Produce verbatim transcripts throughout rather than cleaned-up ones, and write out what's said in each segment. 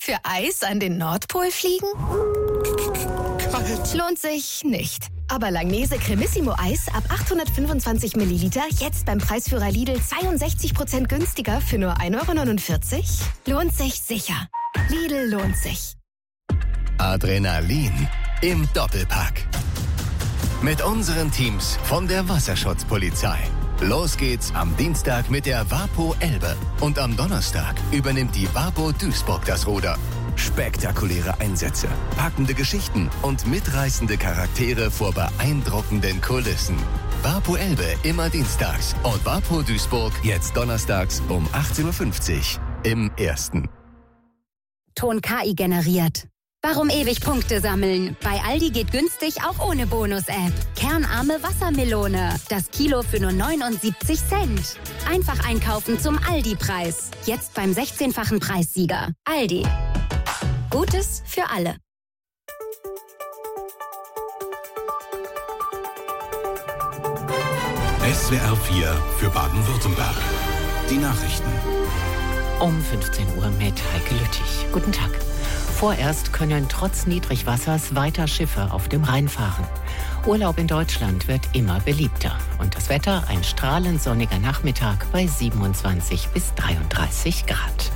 Für Eis an den Nordpol fliegen? Kalt. Lohnt sich nicht. Aber Langnese Cremissimo Eis ab achthundertfünfundzwanzig Milliliter jetzt beim Preisführer Lidl zweiundsechzig Prozent günstiger für nur ein Euro neunundvierzig? Lohnt sich sicher. Lidl lohnt sich. Adrenalin im Doppelpack. Mit unseren Teams von der Wasserschutzpolizei. Los geht's am Dienstag mit der Wapo Elbe. Und am Donnerstag übernimmt die Wapo Duisburg das Ruder. Spektakuläre Einsätze, packende Geschichten und mitreißende Charaktere vor beeindruckenden Kulissen. Wapo Elbe immer dienstags und Wapo Duisburg jetzt donnerstags um achtzehn Uhr fünfzig im Ersten. Ton K I generiert. Warum ewig Punkte sammeln? Bei Aldi geht günstig auch ohne Bonus-App. Kernarme Wassermelone. Das Kilo für nur neunundsiebzig Cent. Einfach einkaufen zum Aldi-Preis. Jetzt beim sechzehnfachen Preissieger. Aldi. Gutes für alle. S W R vier für Baden-Württemberg. Die Nachrichten. Um fünfzehn Uhr mit Heike Lüttich. Guten Tag. Vorerst können trotz Niedrigwassers weiter Schiffe auf dem Rhein fahren. Urlaub in Deutschland wird immer beliebter. Und das Wetter ein strahlend sonniger Nachmittag bei siebenundzwanzig bis dreiunddreißig Grad.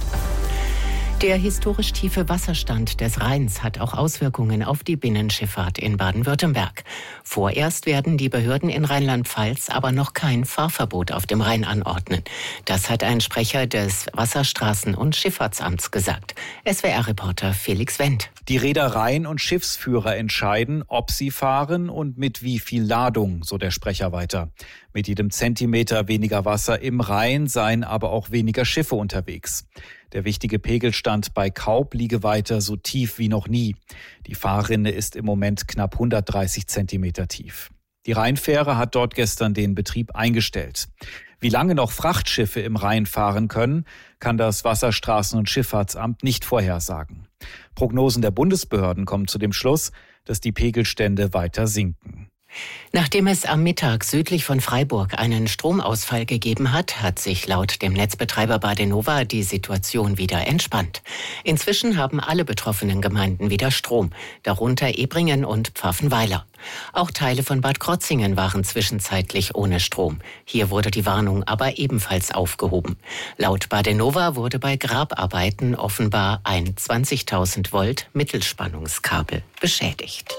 Der historisch tiefe Wasserstand des Rheins hat auch Auswirkungen auf die Binnenschifffahrt in Baden-Württemberg. Vorerst werden die Behörden in Rheinland-Pfalz aber noch kein Fahrverbot auf dem Rhein anordnen. Das hat ein Sprecher des Wasserstraßen- und Schifffahrtsamts gesagt. S W R-Reporter Felix Wendt. Die Reedereien und Schiffsführer entscheiden, ob sie fahren und mit wie viel Ladung, so der Sprecher weiter. Mit jedem Zentimeter weniger Wasser im Rhein seien aber auch weniger Schiffe unterwegs. Der wichtige Pegelstand bei Kaub liege weiter so tief wie noch nie. Die Fahrrinne ist im Moment knapp hundertdreißig Zentimeter tief. Die Rheinfähre hat dort gestern den Betrieb eingestellt. Wie lange noch Frachtschiffe im Rhein fahren können, kann das Wasserstraßen- und Schifffahrtsamt nicht vorhersagen. Prognosen der Bundesbehörden kommen zu dem Schluss, dass die Pegelstände weiter sinken. Nachdem es am Mittag südlich von Freiburg einen Stromausfall gegeben hat, hat sich laut dem Netzbetreiber Badenova die Situation wieder entspannt. Inzwischen haben alle betroffenen Gemeinden wieder Strom, darunter Ebringen und Pfaffenweiler. Auch Teile von Bad Krotzingen waren zwischenzeitlich ohne Strom. Hier wurde die Warnung aber ebenfalls aufgehoben. Laut Badenova wurde bei Grabarbeiten offenbar ein zwanzigtausend Volt Mittelspannungskabel beschädigt.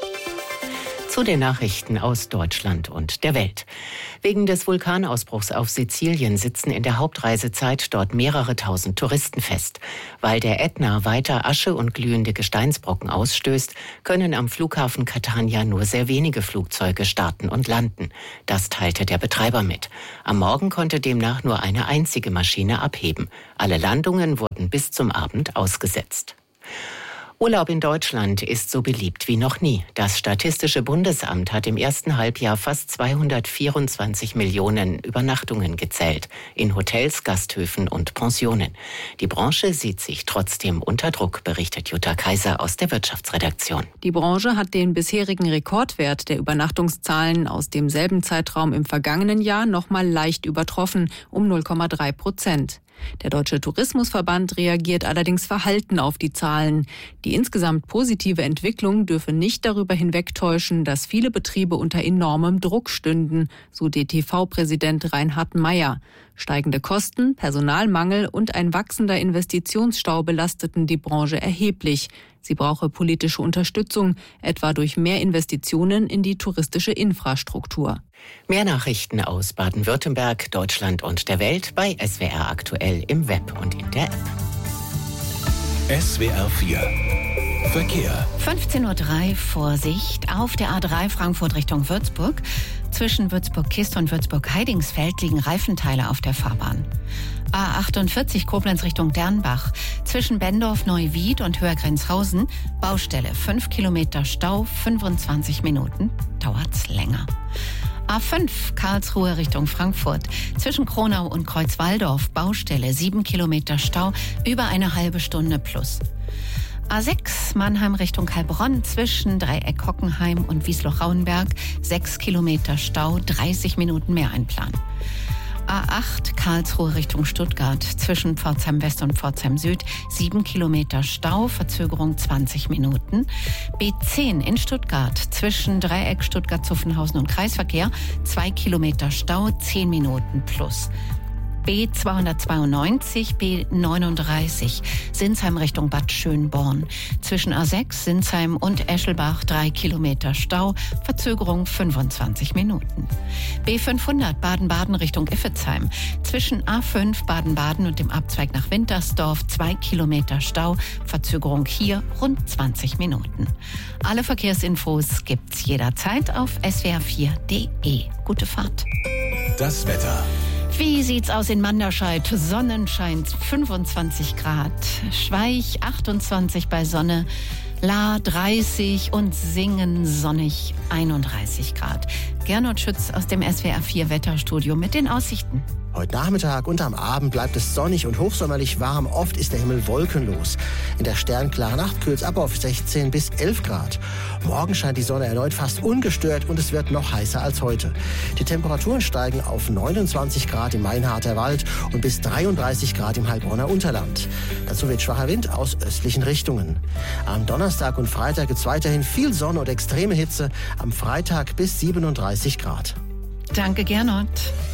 Zu den Nachrichten aus Deutschland und der Welt. Wegen des Vulkanausbruchs auf Sizilien sitzen in der Hauptreisezeit dort mehrere tausend Touristen fest. Weil der Ätna weiter Asche und glühende Gesteinsbrocken ausstößt, können am Flughafen Catania nur sehr wenige Flugzeuge starten und landen. Das teilte der Betreiber mit. Am Morgen konnte demnach nur eine einzige Maschine abheben. Alle Landungen wurden bis zum Abend ausgesetzt. Urlaub in Deutschland ist so beliebt wie noch nie. Das Statistische Bundesamt hat im ersten Halbjahr fast zweihundertvierundzwanzig Millionen Übernachtungen gezählt in Hotels, Gasthöfen und Pensionen. Die Branche sieht sich trotzdem unter Druck, berichtet Jutta Kaiser aus der Wirtschaftsredaktion. Die Branche hat den bisherigen Rekordwert der Übernachtungszahlen aus demselben Zeitraum im vergangenen Jahr noch mal leicht übertroffen, um null Komma drei Prozent. Der Deutsche Tourismusverband reagiert allerdings verhalten auf die Zahlen. Die insgesamt positive Entwicklung dürfe nicht darüber hinwegtäuschen, dass viele Betriebe unter enormem Druck stünden, so D T V-Präsident Reinhard Meyer. Steigende Kosten, Personalmangel und ein wachsender Investitionsstau belasteten die Branche erheblich. Sie brauche politische Unterstützung, etwa durch mehr Investitionen in die touristische Infrastruktur. Mehr Nachrichten aus Baden-Württemberg, Deutschland und der Welt bei S W R aktuell im Web und in der App. S W R vier Verkehr. fünfzehn Uhr drei, Vorsicht, auf der A drei Frankfurt Richtung Würzburg. Zwischen Würzburg-Kist und Würzburg-Heidingsfeld liegen Reifenteile auf der Fahrbahn. A achtundvierzig Koblenz Richtung Dernbach. Zwischen Bendorf-Neuwied und Höhergrenzhausen. Baustelle, fünf Kilometer Stau, fünfundzwanzig Minuten. Dauert's länger. A fünf Karlsruhe Richtung Frankfurt. Zwischen Kronau und Kreuzwaldorf. Baustelle, sieben Kilometer Stau, über eine halbe Stunde plus. A sechs Mannheim Richtung Heilbronn zwischen Dreieck Hockenheim und Wiesloch-Rauenberg. sechs Kilometer Stau, dreißig Minuten mehr einplanen. A acht Karlsruhe Richtung Stuttgart zwischen Pforzheim West und Pforzheim Süd sieben Kilometer Stau, Verzögerung zwanzig Minuten. B zehn in Stuttgart zwischen Dreieck Stuttgart-Zuffenhausen und Kreisverkehr zwei Kilometer Stau, zehn Minuten plus. B zweihundertzweiundneunzig, B neununddreißig, Sinsheim Richtung Bad Schönborn. Zwischen A sechs, Sinsheim und Eschelbach drei Kilometer Stau, Verzögerung fünfundzwanzig Minuten. B fünfhundert, Baden-Baden Richtung Iffezheim. Zwischen A fünf, Baden-Baden und dem Abzweig nach Wintersdorf zwei Kilometer Stau, Verzögerung hier rund zwanzig Minuten. Alle Verkehrsinfos gibt's jederzeit auf s w r vier punkt d e. Gute Fahrt. Das Wetter. Wie sieht's aus in Manderscheid? Sonnenschein fünfundzwanzig Grad, Schweich achtundzwanzig bei Sonne, Lahr dreißig und Singen sonnig einunddreißig Grad. Gernot Schütz aus dem S W R vier Wetterstudio mit den Aussichten. Heute Nachmittag und am Abend bleibt es sonnig und hochsommerlich warm. Oft ist der Himmel wolkenlos. In der sternklaren Nacht kühlt es ab auf sechzehn bis elf Grad. Morgen scheint die Sonne erneut fast ungestört und es wird noch heißer als heute. Die Temperaturen steigen auf neunundzwanzig Grad im Mainharter Wald und bis dreiunddreißig Grad im Heilbronner Unterland. Dazu weht schwacher Wind aus östlichen Richtungen. Am Donnerstag und Freitag gibt es weiterhin viel Sonne und extreme Hitze. Am Freitag bis siebenunddreißig Grad. Danke, Gernot.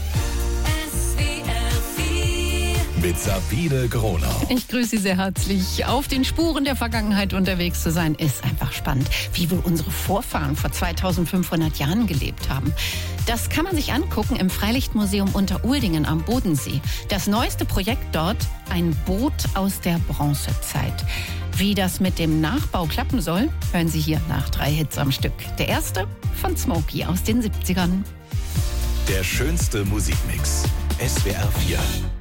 Mit Sabine Gronau. Ich grüße Sie sehr herzlich. Auf den Spuren der Vergangenheit unterwegs zu sein, ist einfach spannend. Wie wohl unsere Vorfahren vor zweitausendfünfhundert Jahren gelebt haben. Das kann man sich angucken im Freilichtmuseum Unteruldingen am Bodensee. Das neueste Projekt dort, ein Boot aus der Bronzezeit. Wie das mit dem Nachbau klappen soll, hören Sie hier nach drei Hits am Stück. Der erste von Smokey aus den siebzigern. Der schönste Musikmix. S W R vier.